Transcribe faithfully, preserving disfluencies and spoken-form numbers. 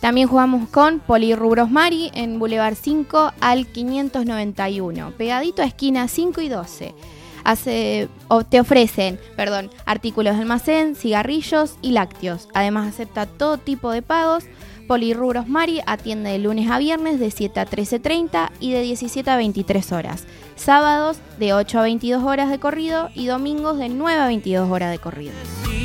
También jugamos con Polirrubros Mari en Boulevard cinco al quinientos noventa y uno, pegadito a esquina cinco y doce. Hace, o te ofrecen, perdón, artículos de almacén, cigarrillos y lácteos. Además acepta todo tipo de pagos. Polirrubros Mari atiende de lunes a viernes de siete a trece treinta y de diecisiete a veintitrés horas. Sábados de ocho a veintidós horas de corrido y domingos de nueve a veintidós horas de corrido.